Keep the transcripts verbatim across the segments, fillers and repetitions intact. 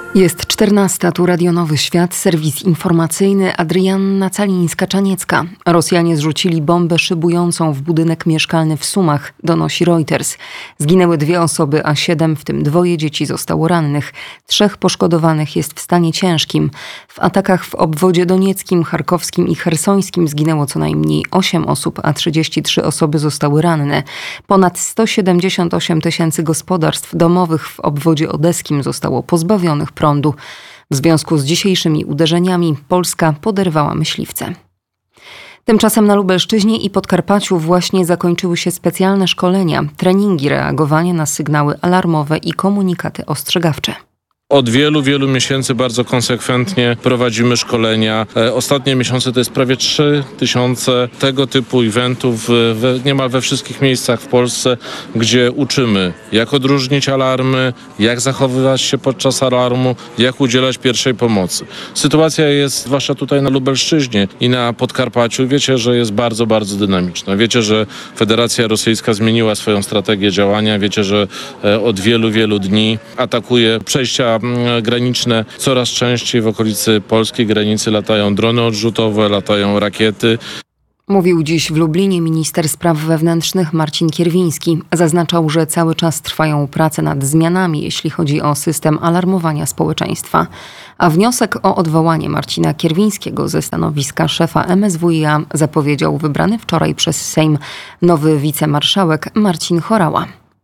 Jest czternasta, tu Radio Nowy Świat, serwis informacyjny, Adrianna Calińska-Czaniecka. Rosjanie zrzucili bombę szybującą w budynek mieszkalny w Sumach, donosi Reuters. Zginęły dwie osoby, a siedem, w tym dwoje dzieci, zostało rannych. Trzech poszkodowanych jest w stanie ciężkim. W atakach w obwodzie donieckim, charkowskim i chersońskim zginęło co najmniej osiem osób, a trzydzieści trzy osoby zostały ranne. Ponad sto siedemdziesiąt osiem tysięcy gospodarstw domowych w obwodzie odeskim zostało pozbawionych prądu. W związku z dzisiejszymi uderzeniami Polska poderwała myśliwce. Tymczasem na Lubelszczyźnie i Podkarpaciu właśnie zakończyły się specjalne szkolenia, treningi reagowania na sygnały alarmowe i komunikaty ostrzegawcze. Od wielu, wielu miesięcy bardzo konsekwentnie prowadzimy szkolenia. Ostatnie miesiące to jest prawie trzy tysiące tego typu eventów we, niemal we wszystkich miejscach w Polsce, gdzie uczymy, jak odróżnić alarmy, jak zachowywać się podczas alarmu, jak udzielać pierwszej pomocy. Sytuacja jest, zwłaszcza tutaj na Lubelszczyźnie i na Podkarpaciu, wiecie, że jest bardzo, bardzo dynamiczna. Wiecie, że Federacja Rosyjska zmieniła swoją strategię działania. Wiecie, że od wielu, wielu dni atakuje przejścia graniczne. Coraz częściej w okolicy polskiej granicy latają drony odrzutowe, latają rakiety. Mówił dziś w Lublinie minister spraw wewnętrznych Marcin Kierwiński. Zaznaczał, że cały czas trwają prace nad zmianami, jeśli chodzi o system alarmowania społeczeństwa. A wniosek o odwołanie Marcina Kierwińskiego ze stanowiska szefa M S W i A zapowiedział wybrany wczoraj przez Sejm nowy wicemarszałek Marcin Horała.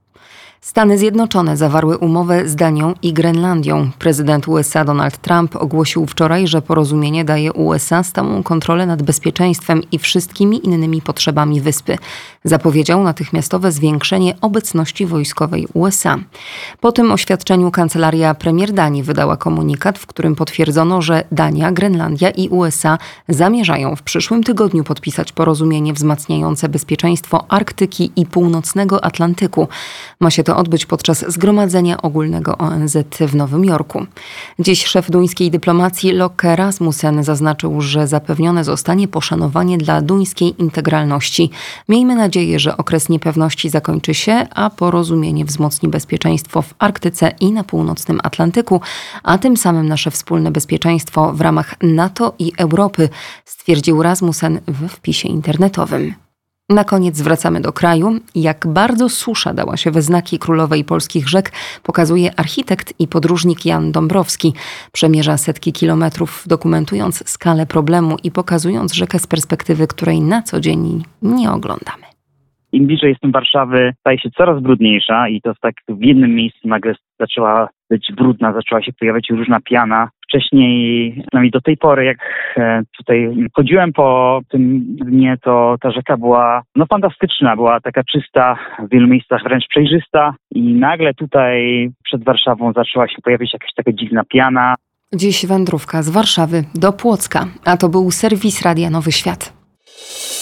Stany Zjednoczone zawarły umowę z Danią i Grenlandią. Prezydent U S A Donald Trump ogłosił wczoraj, że porozumienie daje U S A stałą kontrolę nad bezpieczeństwem i wszystkimi innymi potrzebami wyspy. Zapowiedział natychmiastowe zwiększenie obecności wojskowej U S A. Po tym oświadczeniu kancelaria premier Danii wydała komunikat, w którym potwierdzono, że Dania, Grenlandia i U S A zamierzają w przyszłym tygodniu podpisać porozumienie wzmacniające bezpieczeństwo Arktyki i Północnego Atlantyku. Ma się to odbyć podczas Zgromadzenia Ogólnego O N Z w Nowym Jorku. Dziś szef duńskiej dyplomacji Locke Rasmussen zaznaczył, że zapewnione zostanie poszanowanie dla duńskiej integralności. Miejmy nadzieję, że okres niepewności zakończy się, a porozumienie wzmocni bezpieczeństwo w Arktyce i na Północnym Atlantyku, a tym samym nasze wspólne bezpieczeństwo w ramach NATO i Europy, stwierdził Rasmussen w wpisie internetowym. Na koniec wracamy do kraju. Jak bardzo susza dała się we znaki królowej polskich rzek, pokazuje architekt i podróżnik Jan Dąbrowski. Przemierza setki kilometrów, dokumentując skalę problemu i pokazując rzekę z perspektywy, której na co dzień nie oglądamy. Im bliżej jestem Warszawy, staje się coraz brudniejsza i to tak w jednym miejscu nagle zaczęła być brudna, zaczęła się pojawiać różna piana. Wcześniej, przynajmniej do tej pory, jak tutaj chodziłem po tym dnie, to ta rzeka była no fantastyczna, była taka czysta, w wielu miejscach wręcz przejrzysta i nagle tutaj przed Warszawą zaczęła się pojawiać jakaś taka dziwna piana. Dziś wędrówka z Warszawy do Płocka, a to był serwis Radia Nowy Świat.